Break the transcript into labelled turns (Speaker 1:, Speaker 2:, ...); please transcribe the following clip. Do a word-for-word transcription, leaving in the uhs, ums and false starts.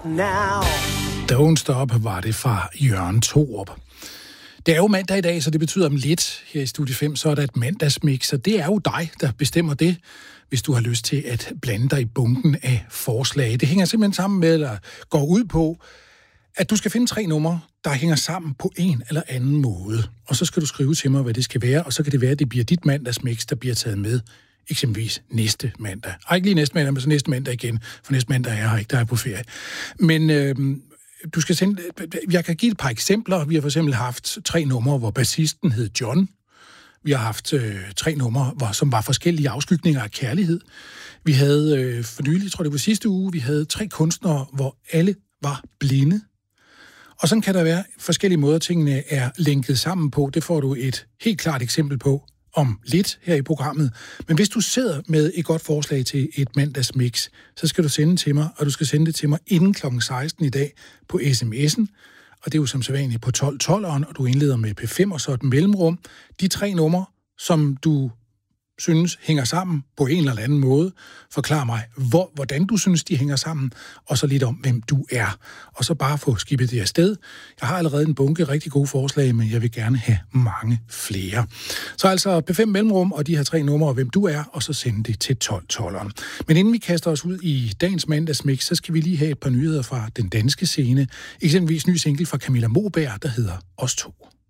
Speaker 1: Now.
Speaker 2: Don't Stop var det fra Jørgen Thorup. Det er jo mandag i dag, så det betyder om lidt her i Studie fem, så er der et mandagsmix, og det er jo dig, der bestemmer det, hvis du har lyst til at blande dig i bunken af forslag. Det hænger simpelthen sammen med, eller går ud på, at du skal finde tre numre, der hænger sammen på en eller anden måde. Og så skal du skrive til mig, hvad det skal være, og så kan det være, at det bliver dit mandagsmix, der bliver taget med eksempelvis næste mandag. Ej, ikke lige næste mandag, men så næste mandag igen, for næste mandag er jeg her ikke, der er på ferie. Men øh, du skal sende, jeg kan give et par eksempler. Vi har for eksempel haft tre numre, hvor bassisten hed John. Vi har haft øh, tre numre, hvor, som var forskellige afskygninger af kærlighed. Vi havde øh, for nylig, tror jeg det var sidste uge, vi havde tre kunstnere, hvor alle var blinde. Og sådan kan der være forskellige måder, tingene er lænket sammen på. Det får du et helt klart eksempel på om lidt her i programmet. Men hvis du sidder med et godt forslag til et mandagsmix, så skal du sende til mig, og du skal sende det til mig inden klokken seksten i dag på sms'en. Og det er jo som sædvanligt på tolv tolveren, og du indleder med P fem og så et mellemrum. De tre numre, som du synes hænger sammen på en eller anden måde. Forklar mig, hvor, hvordan du synes, de hænger sammen, og så lidt om, hvem du er. Og så bare få skibet det afsted. Jeg har allerede en bunke rigtig gode forslag, men jeg vil gerne have mange flere. Så altså P fem mellemrum, og de her tre numre, hvem du er, og så sende det til tolv tolveren. Men inden vi kaster os ud i dagens mandagsmix, så skal vi lige have et par nyheder fra den danske scene. Eksempelvis ny single fra Camilla Moberg, der hedder Os to.